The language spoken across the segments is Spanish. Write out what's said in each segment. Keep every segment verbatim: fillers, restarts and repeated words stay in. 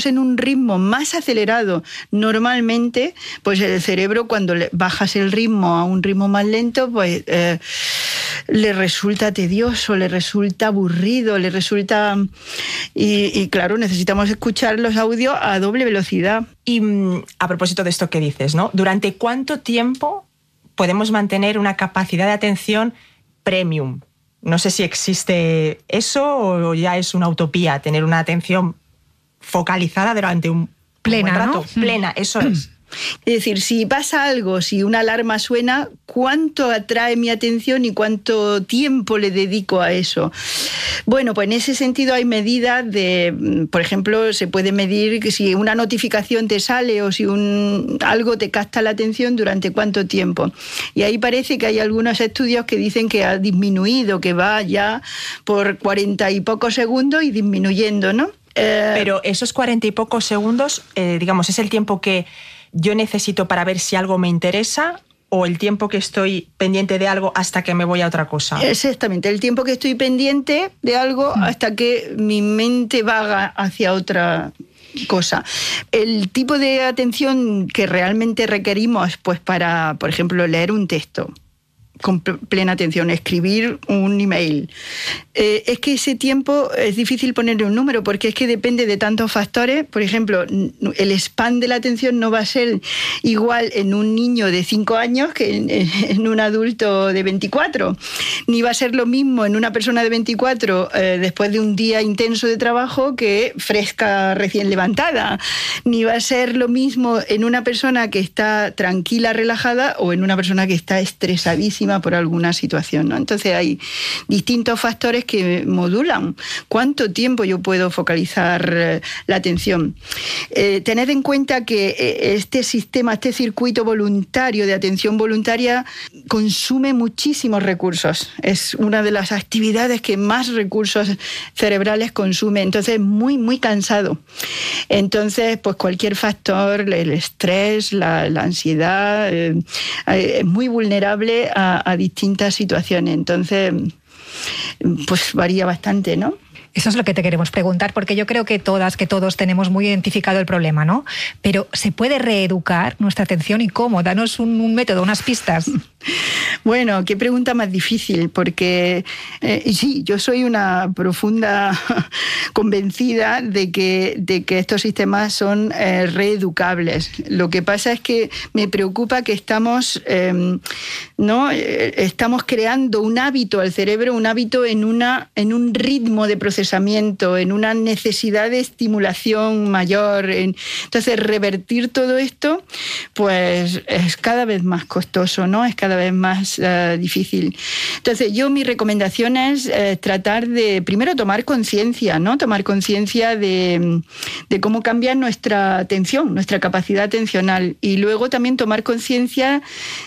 estamos en un ritmo más acelerado normalmente, pues el cerebro cuando le bajas el ritmo a un ritmo más lento, pues eh, le resulta tedioso, le resulta aburrido, le resulta... Y, y claro, necesitamos escuchar los audios a doble velocidad. Y a propósito de esto que dices, ¿no? ¿Durante cuánto tiempo podemos mantener una capacidad de atención premium? No sé si existe eso o ya es una utopía tener una atención focalizada durante un plena, buen rato. ¿no? Plena, eso es. Es decir, si pasa algo, si una alarma suena, ¿cuánto atrae mi atención y cuánto tiempo le dedico a eso? Bueno, pues en ese sentido hay medidas de, por ejemplo, se puede medir que si una notificación te sale o si un, algo te capta la atención, durante cuánto tiempo. Y ahí parece que hay algunos estudios que dicen que ha disminuido, que va ya por cuarenta y pocos segundos y disminuyendo, ¿no? Eh... Pero esos cuarenta y pocos segundos, eh, digamos, es el tiempo que yo necesito para ver si algo me interesa, o el tiempo que estoy pendiente de algo hasta que me voy a otra cosa. Exactamente, el tiempo que estoy pendiente de algo hasta que mi mente vaga hacia otra cosa. El tipo de atención que realmente requerimos, pues para, por ejemplo, leer un texto con plena atención, escribir un email. Eh, es que ese tiempo es difícil ponerle un número porque es que depende de tantos factores. Por ejemplo, el span de la atención no va a ser igual en un niño de cinco años que en, en un adulto de veinticuatro. Ni va a ser lo mismo en una persona de veinticuatro eh, después de un día intenso de trabajo que fresca recién levantada. Ni va a ser lo mismo en una persona que está tranquila, relajada, o en una persona que está estresadísima por alguna situación, ¿no? Entonces hay distintos factores que modulan cuánto tiempo yo puedo focalizar eh, la atención. Eh, tened en cuenta que este sistema, este circuito voluntario de atención voluntaria consume muchísimos recursos. Es una de las actividades que más recursos cerebrales consume. Entonces es muy, muy cansado. Entonces, pues cualquier factor, el estrés, la, la ansiedad, eh, es muy vulnerable a A, a distintas situaciones. Entonces, pues varía bastante, ¿no? Eso es lo que te queremos preguntar, porque yo creo que todas, que todos tenemos muy identificado el problema, ¿no? Pero ¿se puede reeducar nuestra atención y cómo? Danos un, un método, unas pistas. Bueno, qué pregunta más difícil, porque eh, sí, yo soy una profunda convencida de que, de que estos sistemas son eh, reeducables. Lo que pasa es que me preocupa que estamos, eh, ¿no? estamos creando un hábito al cerebro, un hábito en, una, en un ritmo de procesamiento, en una necesidad de estimulación mayor. En, entonces, revertir todo esto, pues es cada vez más costoso, ¿no? Es cada vez más uh, difícil. Entonces, yo mi recomendación es eh, tratar de, primero, tomar conciencia, ¿no? Tomar conciencia de, de cómo cambia nuestra atención, nuestra capacidad atencional, y luego también tomar conciencia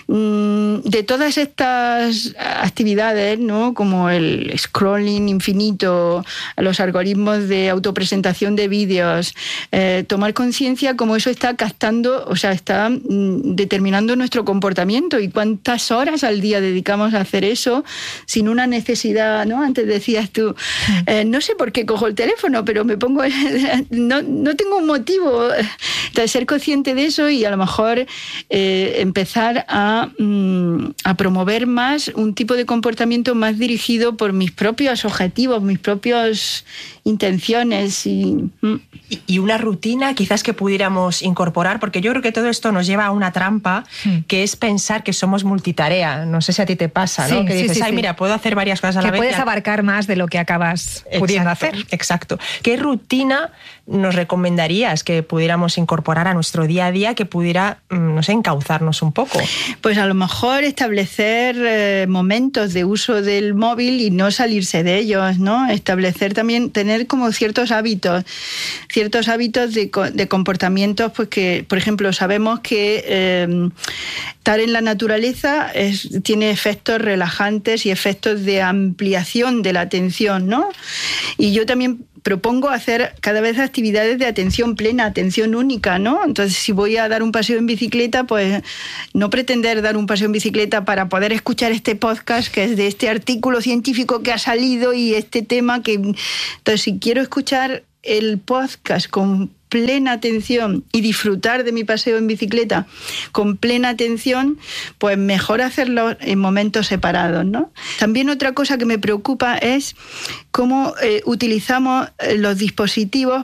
mmm, de todas estas actividades, ¿no? Como el scrolling infinito, los algoritmos de autopresentación de vídeos, eh, tomar conciencia cómo eso está captando, o sea, está mm, determinando nuestro comportamiento y cuántas horas al día dedicamos a hacer eso sin una necesidad, ¿no? Antes decías tú, eh, no sé por qué cojo el teléfono, pero me pongo, no, no tengo un motivo. Entonces, ser consciente de eso y a lo mejor eh, empezar a, mm, a promover más un tipo de comportamiento más dirigido por mis propios objetivos, mis propias intenciones. Y, mm. y una rutina quizás que pudiéramos incorporar, porque yo creo que todo esto nos lleva a una trampa, mm. que es pensar que somos multitarea. No sé si a ti te pasa, ¿no? Sí, que sí, dices, sí, ay, sí. mira, puedo hacer varias cosas a la que vez. Que puedes abarcar más de lo que acabas exacto, pudiendo hacer. Exacto. ¿Qué rutina nos recomendarías que pudiéramos incorporar a nuestro día a día que pudiera, no sé, encauzarnos un poco? Pues a lo mejor establecer eh, momentos de uso del móvil y no salirse de ellos, ¿no? Establecer también, tener como ciertos hábitos, ciertos hábitos de, de comportamientos, pues que, por ejemplo, sabemos que eh, estar en la naturaleza es, tiene efectos relajantes y efectos de ampliación de la atención, ¿no? Y yo también propongo hacer cada vez actividades de atención plena, atención única, ¿no? Entonces, si voy a dar un paseo en bicicleta, pues no pretender dar un paseo en bicicleta para poder escuchar este podcast que es de este artículo científico que ha salido y este tema que... Entonces, si quiero escuchar el podcast con plena atención y disfrutar de mi paseo en bicicleta con plena atención, pues mejor hacerlo en momentos separados, ¿no? También otra cosa que me preocupa es cómo eh, utilizamos los dispositivos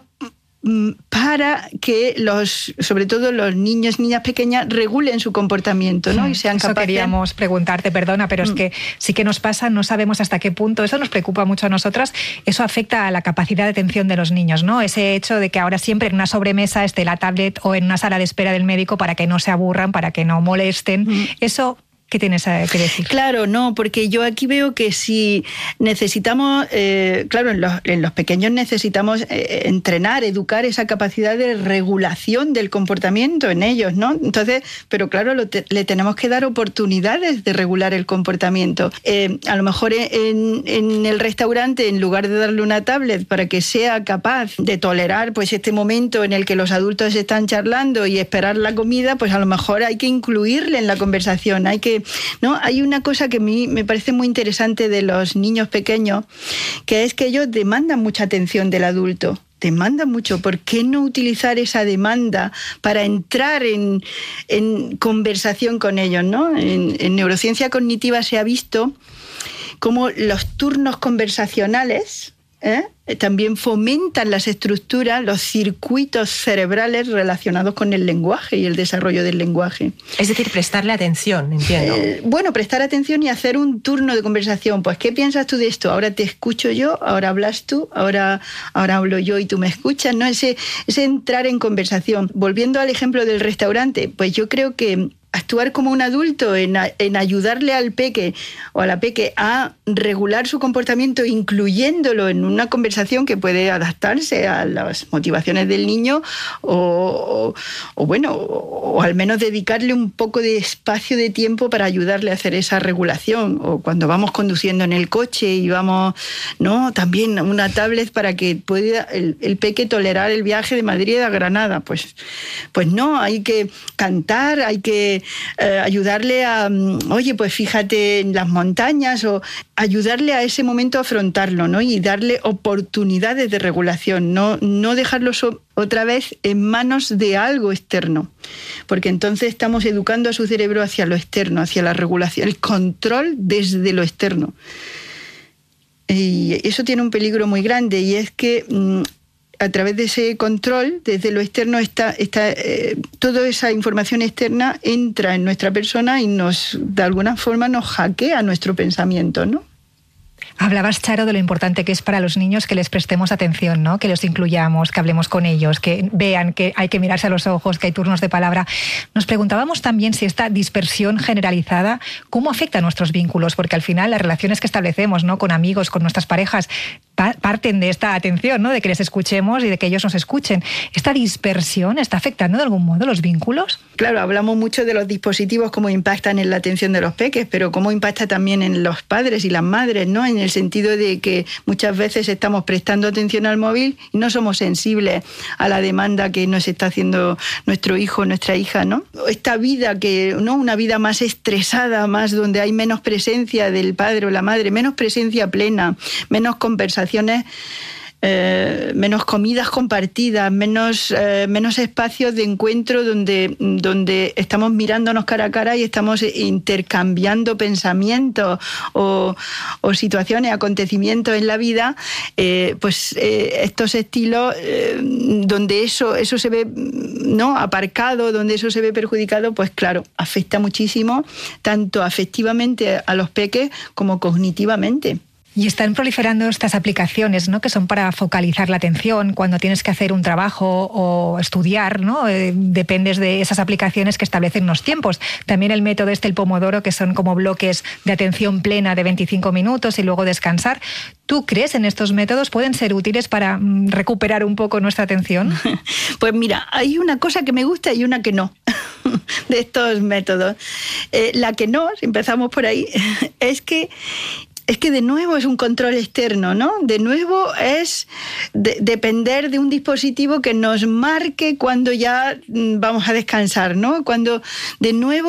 para que los, sobre todo los niños, niñas pequeñas, regulen su comportamiento, ¿no? Y sean eso capaces. Queríamos preguntarte, perdona, pero mm. es que sí que nos pasa, no sabemos hasta qué punto, eso nos preocupa mucho a nosotras, eso afecta a la capacidad de atención de los niños, ¿no? Ese hecho de que ahora siempre en una sobremesa esté la tablet o en una sala de espera del médico para que no se aburran, para que no molesten, mm. eso... ¿Qué tienes que decir? Claro, no, porque yo aquí veo que si necesitamos, eh, claro, en los, en los pequeños necesitamos eh, entrenar, educar esa capacidad de regulación del comportamiento en ellos, ¿no? Entonces, pero claro, lo te, le tenemos que dar oportunidades de regular el comportamiento. Eh, a lo mejor en, en el restaurante, en lugar de darle una tablet para que sea capaz de tolerar pues este momento en el que los adultos están charlando y esperar la comida, pues a lo mejor hay que incluirle en la conversación, hay que ¿no? Hay una cosa que a mí me parece muy interesante de los niños pequeños, que es que ellos demandan mucha atención del adulto. Demandan mucho. ¿Por qué no utilizar esa demanda para entrar en, en conversación con ellos, ¿no? En, en neurociencia cognitiva se ha visto cómo los turnos conversacionales ¿eh? también fomentan las estructuras, los circuitos cerebrales relacionados con el lenguaje y el desarrollo del lenguaje. Es decir, prestarle atención, entiendo. Eh, bueno, prestar atención y hacer un turno de conversación. Pues, ¿qué piensas tú de esto? Ahora te escucho yo, ahora hablas tú, ahora, ahora hablo yo y tú me escuchas, ¿no? Ese, ese entrar en conversación. Volviendo al ejemplo del restaurante, pues yo creo que actuar como un adulto en, en ayudarle al peque o a la peque a regular su comportamiento, incluyéndolo en una conversación que puede adaptarse a las motivaciones del niño o, o, o bueno, o, o al menos dedicarle un poco de espacio de tiempo para ayudarle a hacer esa regulación. O cuando vamos conduciendo en el coche y vamos, ¿no? También una tablet para que pueda el, el peque tolerar el viaje de Madrid a Granada. Pues, pues no, hay que cantar, hay que Eh, ayudarle a, oye, pues fíjate en las montañas, o ayudarle a ese momento a afrontarlo, ¿no? Y darle oportunidades de regulación, no, no dejarlo so- otra vez en manos de algo externo, porque entonces estamos educando a su cerebro hacia lo externo, hacia la regulación, el control desde lo externo. Y eso tiene un peligro muy grande, y es que mmm, a través de ese control, desde lo externo, está, está eh, toda esa información externa entra en nuestra persona y nos, de alguna forma, nos hackea nuestro pensamiento, ¿no? Hablabas, Charo, de lo importante que es para los niños que les prestemos atención, ¿no? Que los incluyamos, que hablemos con ellos, que vean que hay que mirarse a los ojos, que hay turnos de palabra. Nos preguntábamos también si esta dispersión generalizada, ¿cómo afecta a nuestros vínculos? Porque al final las relaciones que establecemos, ¿no? Con amigos, con nuestras parejas, pa- parten de esta atención, ¿no? De que les escuchemos y de que ellos nos escuchen. ¿Esta dispersión está afectando de algún modo los vínculos? Claro, hablamos mucho de los dispositivos, cómo impactan en la atención de los peques, pero cómo impacta también en los padres y las madres, ¿no? En el sentido de que muchas veces estamos prestando atención al móvil y no somos sensibles a la demanda que nos está haciendo nuestro hijo, nuestra hija, ¿no? Esta vida que, ¿no? Una vida más estresada, más donde hay menos presencia del padre o la madre, menos presencia plena, menos conversaciones, Eh, menos comidas compartidas, menos, eh, menos espacios de encuentro donde, donde estamos mirándonos cara a cara y estamos intercambiando pensamientos o, o situaciones, acontecimientos en la vida, eh, pues eh, estos estilos eh, donde eso, eso se ve, ¿no? aparcado, donde eso se ve perjudicado, pues claro, afecta muchísimo, tanto afectivamente a los peques como cognitivamente. Y están proliferando estas aplicaciones, ¿no? Que son para focalizar la atención cuando tienes que hacer un trabajo o estudiar, ¿no? Eh, dependes de esas aplicaciones que establecen unos tiempos. También el método este, el Pomodoro, que son como bloques de atención plena de veinticinco minutos y luego descansar. ¿Tú crees en estos métodos? ¿Pueden ser útiles para mm, recuperar un poco nuestra atención? Pues mira, hay una cosa que me gusta y una que no de estos métodos. Eh, la que no, si empezamos por ahí, es que es que de nuevo es un control externo, ¿no? De nuevo es de, depender de un dispositivo que nos marque cuando ya vamos a descansar, ¿no? Cuando de nuevo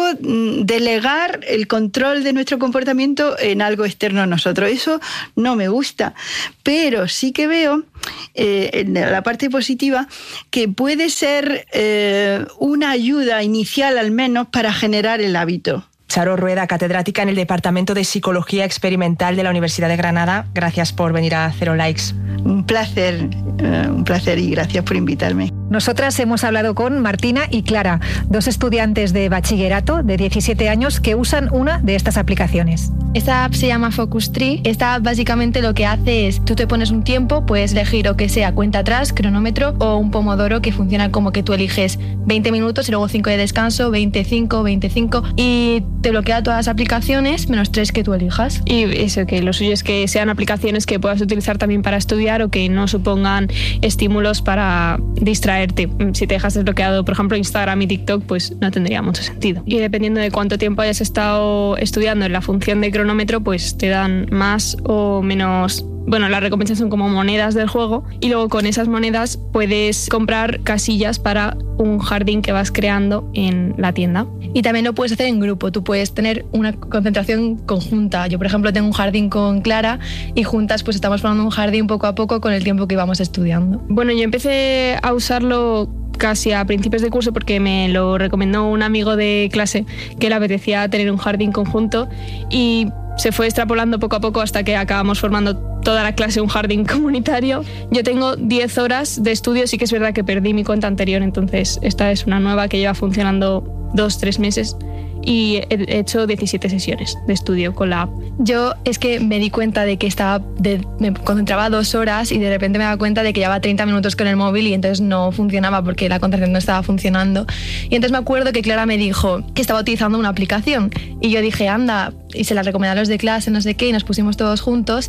delegar el control de nuestro comportamiento en algo externo a nosotros. Eso no me gusta, pero sí que veo eh, en la parte positiva que puede ser eh, una ayuda inicial al menos para generar el hábito. Charo Rueda, catedrática en el Departamento de Psicología Experimental de la Universidad de Granada. Gracias por venir a Cero Likes. Un placer, uh, un placer y gracias por invitarme. Nosotras hemos hablado con Martina y Clara, dos estudiantes de bachillerato de diecisiete años que usan una de estas aplicaciones. Esta app se llama Focus Tree. Esta app básicamente lo que hace es, tú te pones un tiempo, puedes elegir o que sea cuenta atrás, cronómetro o un pomodoro que funciona como que tú eliges veinte minutos y luego cinco de descanso, veinticinco, veinticinco y te bloquea todas las aplicaciones menos tres que tú elijas. Y eso, que lo suyo es que sean aplicaciones que puedas utilizar también para estudiar o que no supongan estímulos para distraerte. Si te dejas desbloqueado, por ejemplo, Instagram y TikTok, pues no tendría mucho sentido. Y dependiendo de cuánto tiempo hayas estado estudiando en la función de cronómetro, pues te dan más o menos... Bueno, las recompensas son como monedas del juego y luego con esas monedas puedes comprar casillas para un jardín que vas creando en la tienda. Y también lo puedes hacer en grupo, tú puedes tener una concentración conjunta. Yo, por ejemplo, tengo un jardín con Clara y juntas pues estamos formando un jardín poco a poco con el tiempo que íbamos estudiando. Bueno, yo empecé a usarlo casi a principios de curso porque me lo recomendó un amigo de clase que le apetecía tener un jardín conjunto y se fue extrapolando poco a poco hasta que acabamos formando toda la clase un jardín comunitario. Yo tengo diez horas de estudio, sí que es verdad que perdí mi cuenta anterior, entonces esta es una nueva que lleva funcionando dos, tres meses y he hecho diecisiete sesiones de estudio con la app. Yo es que me di cuenta de que estaba de, me concentraba dos horas y de repente me daba cuenta de que llevaba treinta minutos con el móvil y entonces no funcionaba porque la concentración no estaba funcionando. Y entonces me acuerdo que Clara me dijo que estaba utilizando una aplicación y yo dije, anda, y se la recomendé a los de clase, no sé qué, y nos pusimos todos juntos.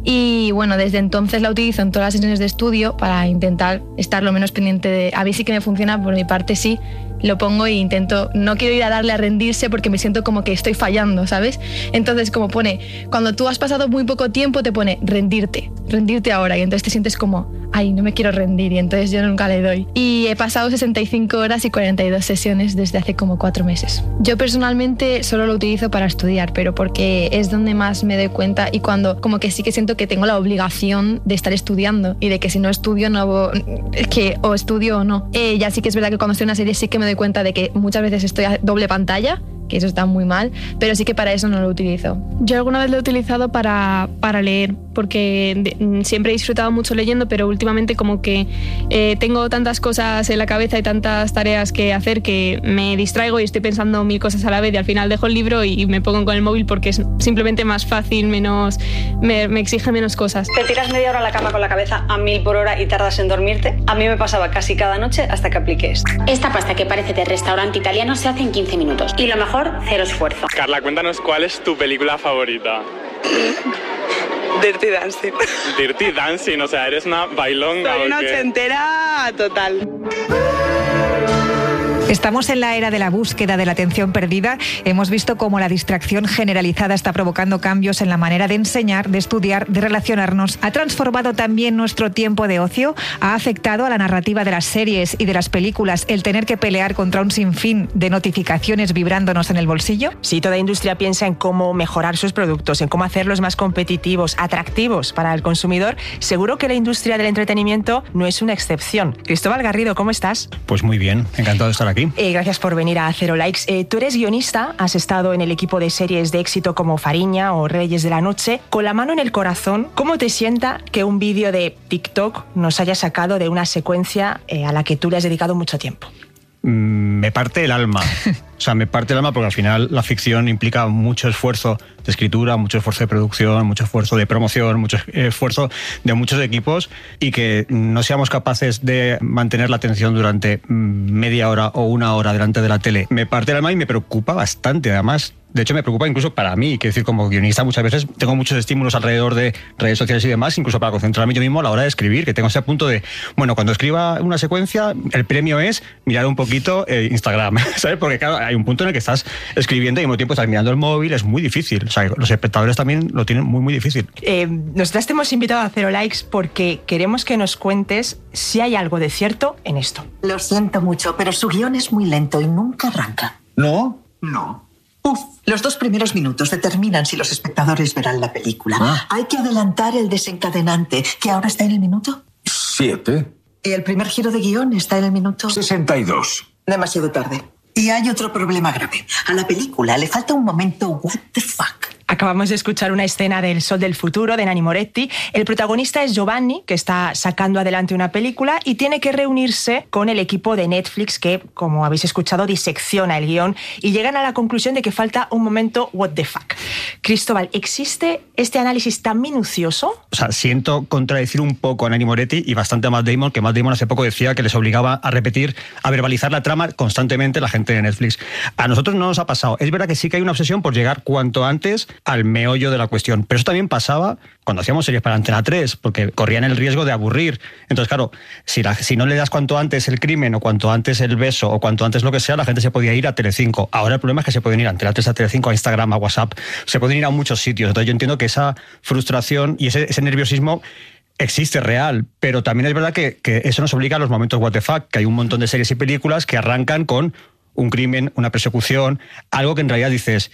Y bueno, desde entonces la utilizo en todas las sesiones de estudio para intentar estar lo menos pendiente de... A mí sí que me funciona, por mi parte sí, lo pongo e intento... No quiero ir a darle a rendirse porque me siento como que estoy fallando, ¿sabes? Entonces, como pone, cuando tú has pasado muy poco tiempo, te pone rendirte, rendirte ahora. Y entonces te sientes como, ay, no me quiero rendir y entonces yo nunca le doy. Y he pasado sesenta y cinco horas y cuarenta y dos sesiones desde hace como cuatro meses. Yo personalmente solo lo utilizo para estudiar, pero porque es donde más me doy cuenta y cuando como que sí que siento que tengo la obligación de estar estudiando y de que si no estudio, no es que o estudio o no. Eh, ya sí que es verdad que cuando estoy en una serie sí que me doy cuenta de que muchas veces estoy a doble pantalla, que eso está muy mal, pero sí que para eso no lo utilizo. Yo alguna vez lo he utilizado para, para leer, porque de, siempre he disfrutado mucho leyendo, pero últimamente como que eh, tengo tantas cosas en la cabeza y tantas tareas que hacer que me distraigo y estoy pensando mil cosas a la vez y al final dejo el libro y me pongo con el móvil porque es simplemente más fácil, menos, me, me exige menos cosas. Te tiras media hora a la cama con la cabeza a mil por hora y tardas en dormirte. A mí me pasaba casi cada noche hasta que apliqué esto. Esta pasta que parece de restaurante italiano se hace en quince minutos y lo mejor, cero esfuerzo. Carla, cuéntanos cuál es tu película favorita. Dirty Dancing. Dirty Dancing, o sea, eres una bailonga. Soy una ¿o qué? ochentera total. Estamos en la era de la búsqueda de la atención perdida. Hemos visto cómo la distracción generalizada está provocando cambios en la manera de enseñar, de estudiar, de relacionarnos. Ha transformado también nuestro tiempo de ocio. Ha afectado a la narrativa de las series y de las películas el tener que pelear contra un sinfín de notificaciones vibrándonos en el bolsillo. Sí, toda industria piensa en cómo mejorar sus productos, en cómo hacerlos más competitivos, atractivos para el consumidor. Seguro que la industria del entretenimiento no es una excepción. Cristóbal Garrido, ¿cómo estás? Pues muy bien, encantado de estar aquí. Eh, gracias por venir a Cero Likes. Eh, tú eres guionista, has estado en el equipo de series de éxito como Fariña o Reyes de la Noche. Con la mano en el corazón, ¿cómo te sienta que un vídeo de TikTok nos haya sacado de una secuencia eh, a la que tú le has dedicado mucho tiempo? Mm, me parte el alma. O sea, me parte el alma porque al final la ficción implica mucho esfuerzo de escritura, mucho esfuerzo de producción, mucho esfuerzo de promoción, mucho esfuerzo de muchos equipos y que no seamos capaces de mantener la atención durante media hora o una hora delante de la tele. Me parte el alma y me preocupa bastante, además. De hecho, me preocupa incluso para mí, que decir, como guionista muchas veces tengo muchos estímulos alrededor de redes sociales y demás, incluso para concentrarme yo mismo a la hora de escribir, que tengo ese punto de, bueno, cuando escriba una secuencia, el premio es mirar un poquito eh, Instagram, ¿sabes? Porque claro, hay un punto en el que estás escribiendo y al mismo tiempo estás mirando el móvil, es muy difícil. O sea, los espectadores también lo tienen muy, muy difícil. Eh, nosotras te hemos invitado a Cero Likes porque queremos que nos cuentes si hay algo de cierto en esto. Lo siento mucho, pero su guión es muy lento y nunca arranca. ¿No? No. Uf, los dos primeros minutos determinan si los espectadores verán la película. Ah. Hay que adelantar el desencadenante, que ahora está en el minuto Siete. Y el primer giro de guión está en el minuto Sesenta y dos. Demasiado tarde. Y hay otro problema grave. A la película le falta un momento what the fuck. Acabamos de escuchar una escena del Sol del Futuro de Nanni Moretti. El protagonista es Giovanni, que está sacando adelante una película y tiene que reunirse con el equipo de Netflix que, como habéis escuchado, disecciona el guión y llegan a la conclusión de que falta un momento what the fuck. Cristóbal, ¿existe este análisis tan minucioso? O sea, siento contradecir un poco a Nanni Moretti y bastante a Matt Damon, que Matt Damon hace poco decía que les obligaba a repetir, a verbalizar la trama constantemente la gente de Netflix. A nosotros no nos ha pasado. Es verdad que sí que hay una obsesión por llegar cuanto antes al meollo de la cuestión. Pero eso también pasaba cuando hacíamos series para Antena tres, porque corrían el riesgo de aburrir. Entonces, claro, si, la, si no le das cuanto antes el crimen, o cuanto antes el beso, o cuanto antes lo que sea, la gente se podía ir a Telecinco. Ahora el problema es que se pueden ir a Antena tres, a Telecinco, a Instagram, a WhatsApp, se pueden ir a muchos sitios. Entonces yo entiendo que esa frustración y ese, ese nerviosismo existe real, pero también es verdad que, que eso nos obliga a los momentos what the fuck, que hay un montón de series y películas que arrancan con un crimen, una persecución, algo que en realidad dices...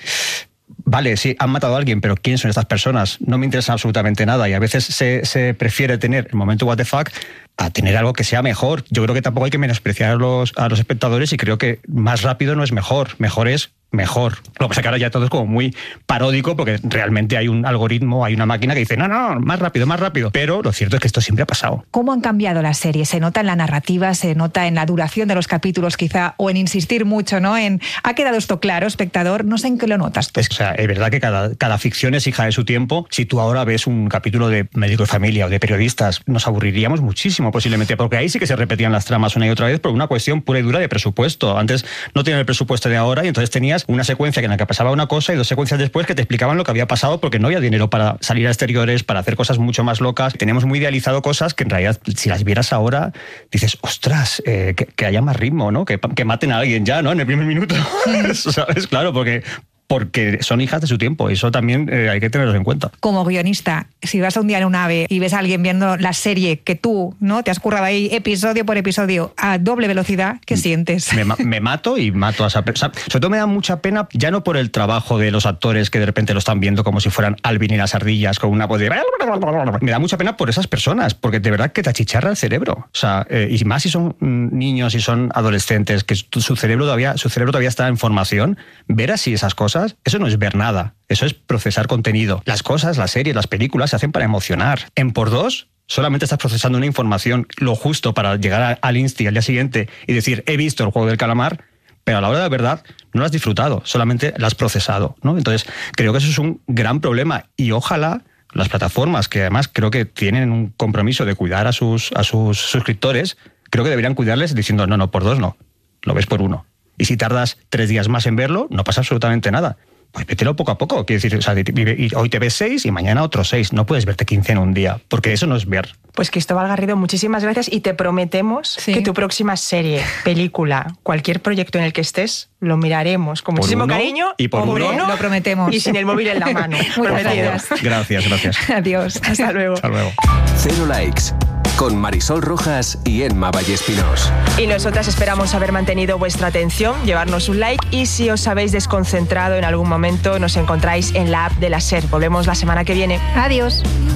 Vale, sí, han matado a alguien, pero ¿quién son estas personas? No me interesa absolutamente nada y a veces se, se prefiere tener el momento what the fuck a tener algo que sea mejor. Yo creo que tampoco hay que menospreciar a los, a los espectadores y creo que más rápido no es mejor, mejor es mejor. Lo que pasa es que ahora ya todo es como muy paródico porque realmente hay un algoritmo, hay una máquina que dice no, no, más rápido, más rápido. Pero lo cierto es que esto siempre ha pasado. ¿Cómo han cambiado las series? ¿Se nota en la narrativa, se nota en la duración de los capítulos quizá o en insistir mucho, ¿no? En ¿ha quedado esto claro, espectador? No sé en qué lo notas tú. Es, o sea, es verdad que cada, cada ficción es hija de su tiempo. Si tú ahora ves un capítulo de Médico de Familia o de Periodistas, nos aburriríamos muchísimo posiblemente, porque ahí sí que se repetían las tramas una y otra vez por una cuestión pura y dura de presupuesto. Antes no tenían el presupuesto de ahora y entonces tenías una secuencia en la que pasaba una cosa y dos secuencias después que te explicaban lo que había pasado porque no había dinero para salir a exteriores, para hacer cosas mucho más locas. Teníamos muy idealizado cosas que en realidad, si las vieras ahora, dices, ostras, eh, que, que haya más ritmo, ¿no? Que, que maten a alguien ya, ¿no? En el primer minuto. ¿Sabes? Claro, porque... porque son hijas de su tiempo y eso también eh, hay que tenerlo en cuenta. Como guionista, si vas a un día en un AVE y ves a alguien viendo la serie que tú, ¿no?, te has currado ahí episodio por episodio a doble velocidad, ¿qué sientes? Me, me mato y mato a esa persona. Sobre todo me da mucha pena, ya no por el trabajo de los actores que de repente lo están viendo como si fueran Alvin y las ardillas con una voz de... Me da mucha pena por esas personas, porque de verdad que te achicharra el cerebro. O sea, eh, y más si son niños y son adolescentes, que su cerebro todavía, su cerebro todavía está en formación, ver así esas cosas, eso no es ver nada, eso es procesar contenido. Las cosas, las series, las películas se hacen para emocionar. En por dos, solamente estás procesando una información lo justo para llegar a, al Insti al día siguiente y decir, he visto el Juego del Calamar, pero a la hora de la verdad no lo has disfrutado, solamente lo has procesado, ¿no? Entonces, creo que eso es un gran problema y ojalá las plataformas, que además creo que tienen un compromiso de cuidar a sus, a sus suscriptores, creo que deberían cuidarles diciendo, no, no, por dos no, lo ves por uno. Y si tardas tres días más en verlo, no pasa absolutamente nada. Pues vételo poco a poco. Quiero decir, o sea, hoy te ves seis y mañana otros seis. No puedes verte quince en un día, porque eso no es ver. Pues Cristóbal Garrido, muchísimas gracias y te prometemos sí. que tu próxima serie, película, cualquier proyecto en el que estés, lo miraremos con por muchísimo uno, cariño. Y por uno, uno, lo prometemos. Y sin el móvil en la mano. Muchas gracias. Gracias, gracias. Adiós. Hasta luego. Hasta luego. Cero Likes, con Marisol Rojas y Emma Vallespinós. Y nosotras esperamos haber mantenido vuestra atención, llevarnos un like y si os habéis desconcentrado en algún momento, nos encontráis en la app de la SER. Volvemos la semana que viene. Adiós.